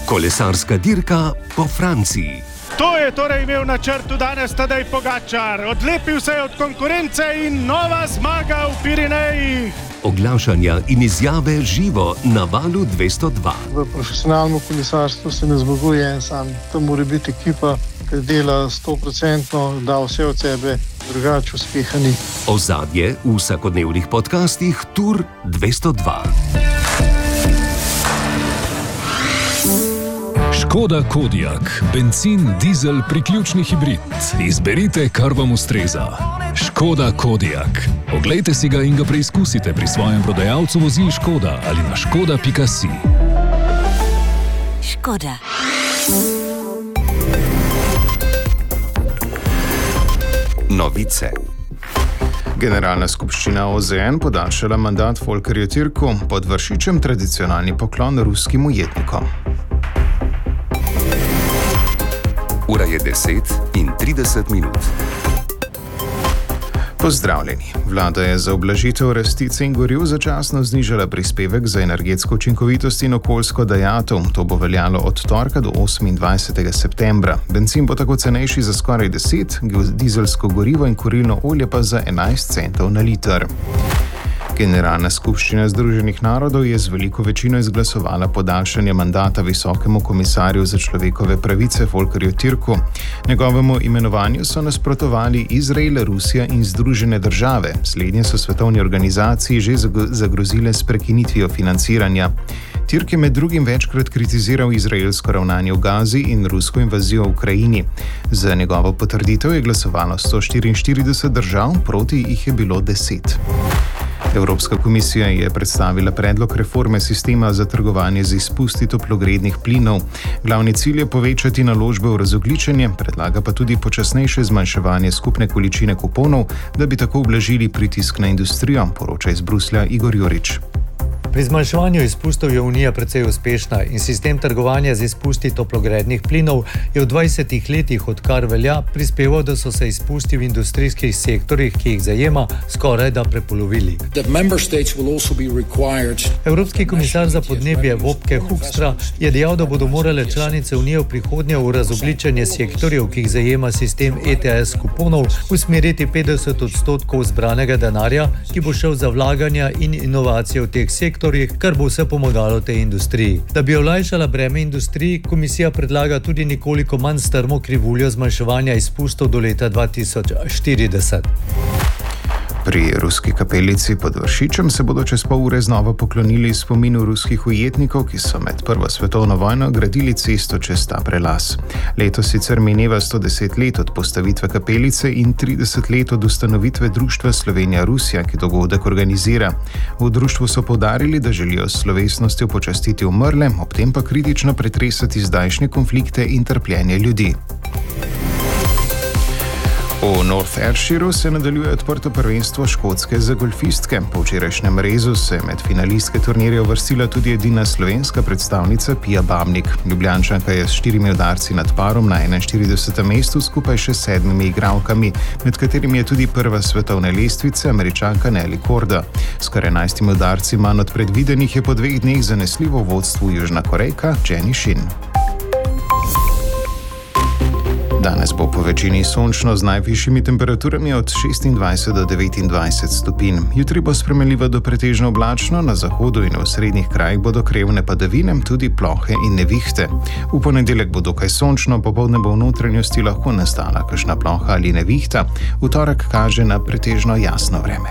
Kolesarska dirka po Franciji. To je torej imel načrtu danes Tadej Pogačar. Odlepil se je od konkurence in nova zmaga v Pirenejih. Oglašanja in izjave živo na Valu 202. V profesionalnem kolesarstvu se ne zmaguje en sam. To mora biti ekipa, ki dela 100%, da vse od sebe, drugače uspeha ni. Ozadje v vsakodnevnih podcastih Tour 202. Škoda Kodiaq, bencin, dizel, priključni hibrid. Izberite, kar vam ustreza. Škoda Kodiaq. Oglejte si ga in ga preizkusite pri svojem prodajalcu vozil Škoda ali na škoda.si. Škoda. Novice. Generalna skupščina OZN podaljšala mandat Volkerju Türku, pod Vršičem tradicionalni poklon ruskim ujetnikom. Ura je 10:30. Pozdravljeni. Vlada je za ublažitev rasti cen goriv začasno znižala prispevek za energetsko učinkovitost in okoljsko dajatev. To bo veljalo od torka do 28. septembra. Bencin bo tako cenejši za skoraj 10, dizelsko gorivo in kurilno olje pa za 11 centov na liter. Generalna skupščina Združenih narodov je z veliko večino izglasovala podaljšanje mandata visokemu komisarju za človekove pravice Volkerju Türku. Njegovemu imenovanju so nasprotovali Izrael, Rusija in Združene države. Slednje so svetovni organizaciji že zagrozile s prekinitvijo financiranja. Türk je med drugim večkrat kritiziral izraelsko ravnanje v Gazi in rusko invazijo v Ukrajini. Za njegovo potrditev je glasovalo 144 držav, proti jih je bilo 10. Evropska komisija je predstavila predlog reforme sistema za trgovanje z izpusti toplogrednih plinov. Glavni cilj je povečati naložbe v razogljičenje, predlaga pa tudi počasnejše zmanjševanje skupne količine kuponov, da bi tako ublažili pritisk na industrijo, poroča iz Bruslja Igor Jurič. Pri zmanjševanju izpustov je Unija precej uspešna in sistem trgovanja z izpusti toplogrednih plinov je v 20 letih, odkar velja, prispeval, da so se izpusti v industrijskih sektorjih, ki jih zajema, skoraj da prepolovili. Evropski komisar za podnebje Wopke Hoekstra je dejal, da bodo morale članice Unije v prihodnje v razogljičenje sektorjev, ki jih zajema sistem ETS kuponov, usmeriti 50% zbranega denarja, ki bo šel za vlaganja in inovacije v teh sektorjih, kar bo vse pomagalo tej industriji. Da bi olajšala breme industriji, komisija predlaga tudi nekoliko manj strmo krivuljo zmanjševanja izpustov do leta 2040. Pri ruski kapelici pod Vršičem se bodo čez pol ure znova poklonili spominu ruskih ujetnikov, ki so med Prvo svetovno vojno gradili cesto čez ta prelaz. Letos sicer mineva 110 let od postavitve kapelice in 30 let od ustanovitve društva Slovenija-Rusija, ki dogodek organizira. V društvu so poudarili, da želijo s slovesnostjo počastiti umrle, ob tem pa kritično pretresati zdajšnje konflikte in trpljenje ljudi. V North Ayrshireu se nadaljuje odprto prvenstvo Škotske za golfistke. Po včerajšnjem rezu se je med finalistke turnirja uvrstila tudi edina slovenska predstavnica Pia Babnik. Ljubljančanka je s 4 udarci nad parom na 41. mestu skupaj še 7 igralkami, med katerimi je tudi prva svetovne lestvice, Američanka Nelly Korda. Skoraj 11 udarci manj od predvidenih je po 2 dneh zanesljivo v vodstvu Južna Korejka Jenny Shin. Danes bo po večini sončno z najvišjimi temperaturami od 26 do 29 stopinj. Jutri bo spremenljivo do pretežno oblačno, na zahodu in v srednjih krajih bodo krevne padavine, tudi plohe in nevihte. V ponedeljek bo dokaj sončno, popoldne bo v notranjosti lahko nastala kakšna ploha ali nevihta. V torek kaže na pretežno jasno vreme.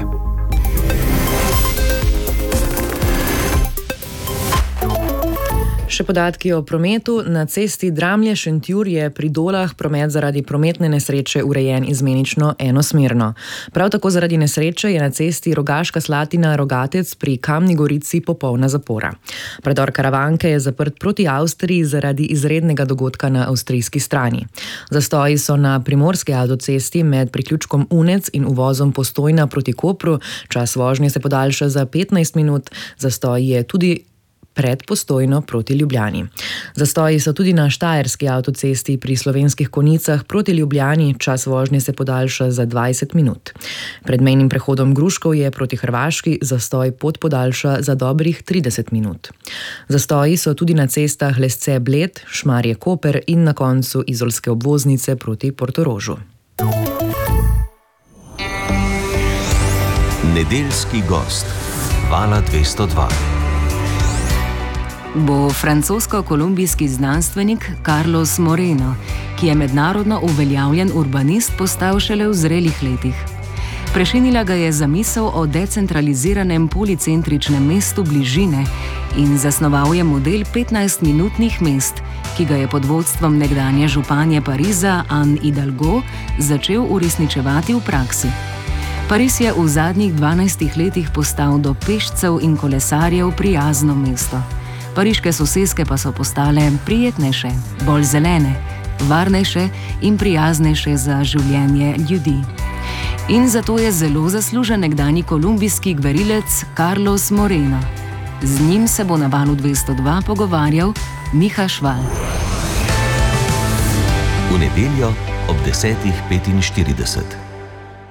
Še podatki o prometu. Na cesti Dramlje-Šentjur je pri Dolah promet zaradi prometne nesreče urejen izmenično enosmerno. Prav tako zaradi nesreče je na cesti Rogaška Slatina-Rogatec pri Kamni Gorici popolna zapora. Predor Karavanke je zaprt proti Avstriji zaradi izrednega dogodka na avstrijski strani. Zastoji so na primorski avtocesti med priključkom Unec in uvozom Postojna proti Kopru. Čas vožnje se podaljša za 15 minut. Zastoj je tudi pred Postojno proti Ljubljani. Zastoji so tudi na Štajerski avtocesti pri Slovenskih Konjicah proti Ljubljani, čas vožnje se podaljša za 20 minut. Pred mejnim prehodom Gruškovje proti Hrvaški zastoj pot podaljša za dobrih 30 minut. Zastoji so tudi na cestah Lesce-Bled, Šmarje-Koper in na koncu izolske obvoznice proti Portorožu. Nedeljski gost Vala 202 bo francosko-kolumbijski znanstvenik Carlos Moreno, ki je mednarodno uveljavljen urbanist, postal šele v zrelih letih. Prešinila ga je zamisel o decentraliziranem policentričnem mestu bližine in zasnoval je model 15-minutnih mest, ki ga je pod vodstvom nekdanje županje Pariza Anne Hidalgo začel uresničevati v praksi. Pariz je v zadnjih 12 letih postal do pešcev in kolesarjev prijazno mesto. Pariške soseske pa so postale prijetnejše, bolj zelene, varnejše in prijaznejše za življenje ljudi. In zato je zelo zaslužen nekdanji kolumbijski gverilec Carlos Moreno. Z njim se bo na Valu 202 pogovarjal Miha Šval. V nedeljo ob 10:45.